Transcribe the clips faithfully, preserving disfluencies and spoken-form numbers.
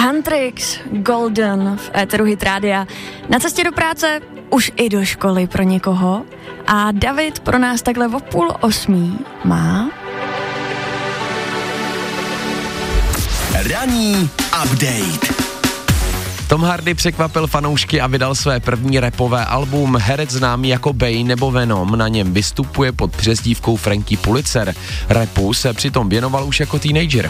Huntrix, Golden v éteru Hit Rádia. Na cestě do práce, už i do školy pro někoho. A David pro nás takhle o půl osmí má... Ranní update. Tom Hardy překvapil fanoušky a vydal své první rapové album. Herec známý jako Bane nebo Venom na něm vystupuje pod přezdívkou Frankie Pulitzer. Rapu se přitom věnoval už jako teenager.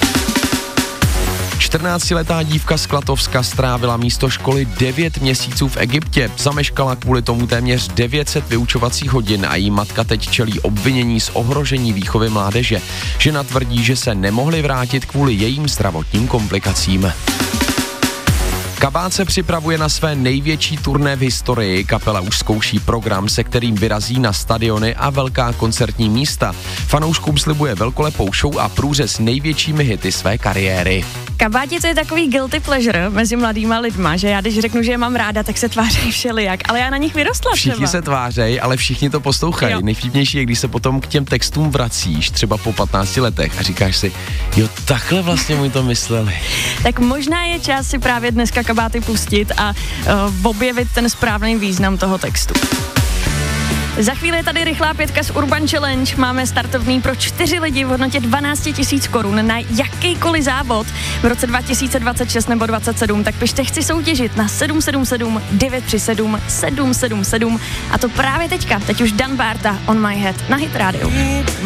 čtrnáctiletá dívka z Klatovska strávila místo školy devět měsíců v Egyptě. Zameškala kvůli tomu téměř devět set vyučovacích hodin a jí matka teď čelí obvinění z ohrožení výchovy mládeže. Žena tvrdí, že se nemohli vrátit kvůli jejím zdravotním komplikacím. Kabát se připravuje na své největší turné v historii. Kapela už zkouší program, se kterým vyrazí na stadiony a velká koncertní místa. Fanouškům slibuje velkolepou show a průřez největšími hity své kariéry. Kabátice je takový guilty pleasure mezi mladýma lidma, že já když řeknu, že je mám ráda, tak se tváří všelijak, ale já na nich vyrostla třeba. Všichni se tvářejí, ale všichni to poslouchají. Nejvtipnější je, když se potom k těm textům vracíš, třeba po patnácti letech a říkáš si, jo, takhle vlastně mi to mysleli. Tak možná je čas si právě dneska kabáty pustit a uh, objevit ten správný význam toho textu. Za chvíli je tady rychlá pětka z Urban Challenge. Máme startovný pro čtyři lidi v hodnotě dvanáct tisíc korun na jakýkoliv závod v roce dva tisíce dvacet šest nebo dvacet sedm. Tak pište chci soutěžit na sedm sedm sedm devět tři sedm sedm sedm sedm a to právě teďka. Teď už Dan Barta On My Head na Hit Radio.